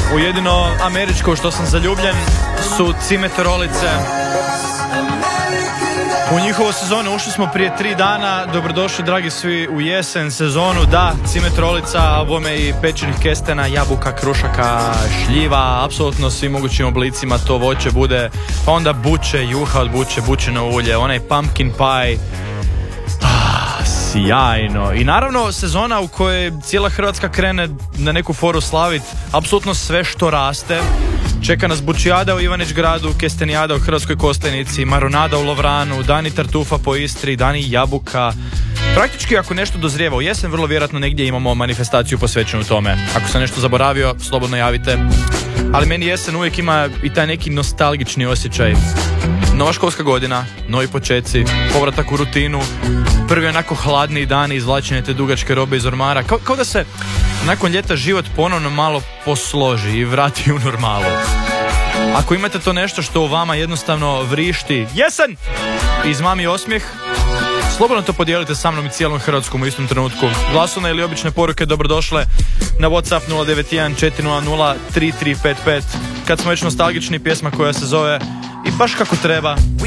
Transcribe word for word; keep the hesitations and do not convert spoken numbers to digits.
U jedino američko što sam zaljubljen su cimetorolice. U njihovu sezonu ušli smo prije tri dana. Dobrodošli dragi svi u jesen sezonu. Da, cimetrolica, albome i pečenih kestena, jabuka, krušaka, šljiva, apsolutno svim mogućim oblicima to voće bude. Pa onda buče, juha od buče, bučino ulje, onaj pumpkin pie. Ah, sjajno. I naravno sezona u kojoj cijela Hrvatska krene na neku foru slavit apsolutno sve što raste. Čeka nas bučijada u Ivanić gradu, kestenijada u Hrvatskoj Kostajnici, maronada u Lovranu, dani tartufa po Istri, dani jabuka. Praktički ako nešto dozrijeva u jesen, vrlo vjerojatno negdje imamo manifestaciju posvećenu tome. Ako sam nešto zaboravio, slobodno javite. Ali meni jesen uvijek ima i taj neki nostalgični osjećaj. Nova školska godina, novi počeci, povratak u rutinu, prvi onako hladni dani, izvlačenje te dugačke robe iz ormara. Kao, kao da se nakon ljeta život ponovno malo posloži i vrati u normalu. Ako imate to nešto što u vama jednostavno vrišti jesen i izmami osmijeh, slobodno to podijelite sa mnom i cijelom Hrvatskom u istom trenutku. Glasovne ili obične poruke dobrodošle na WhatsApp nula devet jedan četiri nula nula tri tri pet pet. Kad smo već nostalgični, pjesma koja se zove I baš kako treba.